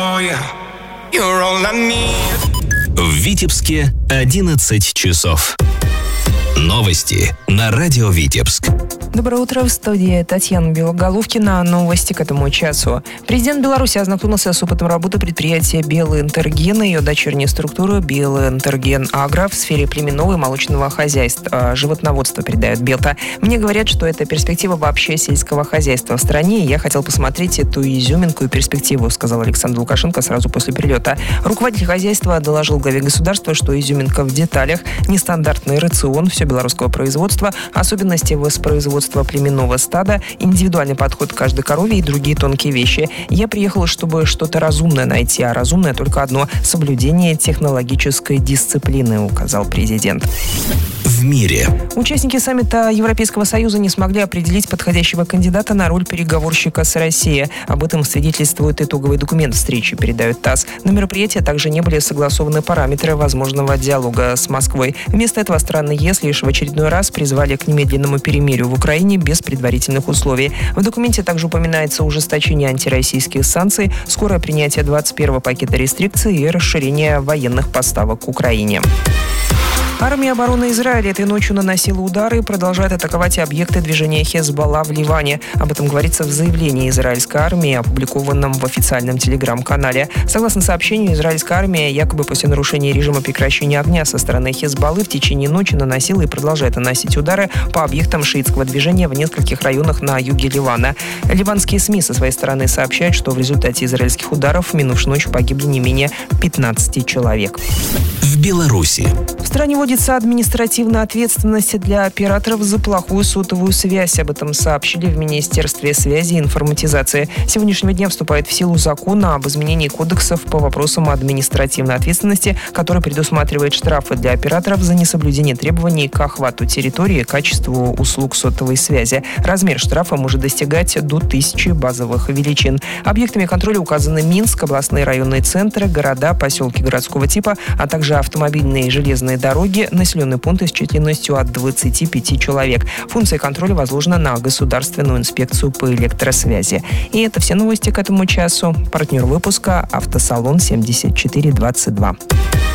В Витебске 11 часов. Новости на радио Витебск. Доброе утро, в студии Татьяна Белоголовкина. Новости к этому часу. Президент Беларуси ознакомился с опытом работы предприятия «Белэнтерген» и ее дочерней структуры «Белэнтерген Агро» в сфере племенного и молочного хозяйства. Животноводство, передает Белта. Мне говорят, что это перспектива вообще сельского хозяйства в стране, и я хотел посмотреть эту изюминку и перспективу, сказал Александр Лукашенко сразу после прилета. Руководитель хозяйства доложил главе государства, что изюминка в деталях, нестандартный рацион, все белорусского производства, особенности воспроизводства племенного стада, индивидуальный подход к каждой корове и другие тонкие вещи. Я приехал, чтобы что-то разумное найти, а разумное только одно – соблюдение технологической дисциплины, указал президент. В мире. Участники саммита Европейского Союза не смогли определить подходящего кандидата на роль переговорщика с Россией. Об этом свидетельствует итоговый документ встречи, передает ТАСС. На мероприятии также не были согласованы параметры возможного диалога с Москвой. Вместо этого страны ЕС лишь в очередной раз призвали к немедленному перемирию в Украине без предварительных условий. В документе также упоминается ужесточение антироссийских санкций, скорое принятие 21-го пакета рестрикций и расширение военных поставок к Украине. Армия обороны Израиля этой ночью наносила удары и продолжает атаковать объекты движения Хезболла в Ливане. Об этом говорится в заявлении израильской армии, опубликованном в официальном телеграм-канале. Согласно сообщению, израильская армия якобы после нарушения режима прекращения огня со стороны Хезболлы в течение ночи наносила и продолжает наносить удары по объектам шиитского движения в нескольких районах на юге Ливана. Ливанские СМИ со своей стороны сообщают, что в результате израильских ударов в минувшую ночь погибли не менее 15 человек. В Беларуси. В стране вводится административная ответственность для операторов за плохую сотовую связь. Об этом сообщили в Министерстве связи и информатизации. С сегодняшнего дня вступает в силу закон об изменении кодексов по вопросам административной ответственности, который предусматривает штрафы для операторов за несоблюдение требований к охвату территории и качеству услуг сотовой связи. Размер штрафа может достигать до 1000 базовых величин. Объектами контроля указаны Минск, областные районные центры, города, поселки городского типа, а также автомобильные и железные дороги, населенные пункты с численностью от 25 человек. Функция контроля возложена на Государственную инспекцию по электросвязи. И это все новости к этому часу. Партнер выпуска — автосалон 7422.